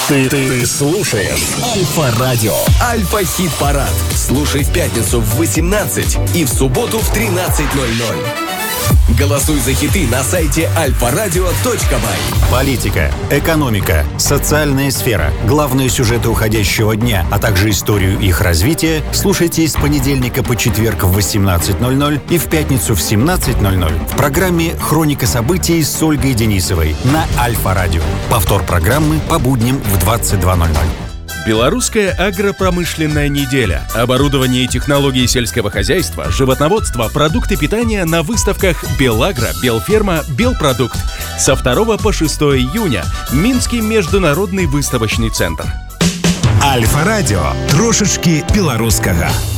Ты слушаешь Альфа-радио. Альфа-хит-парад. Слушай в пятницу в 18 и в субботу в 13:00. Голосуй за хиты на сайте alfaradio.by. Политика, экономика, социальная сфера, главные сюжеты уходящего дня, а также историю их развития слушайте с понедельника по четверг в 18:00 и в пятницу в 17:00 в программе «Хроника событий» с Ольгой Денисовой на Альфа-радио. Повтор программы по будням в 22:00. Белорусская агропромышленная неделя. Оборудование и технологии сельского хозяйства, животноводство, продукты питания на выставках «Белагро», «Белферма», «Белпродукт». Со 2 по 6 июня. Минский международный выставочный центр. Альфа-радио. Трошечки белорусского.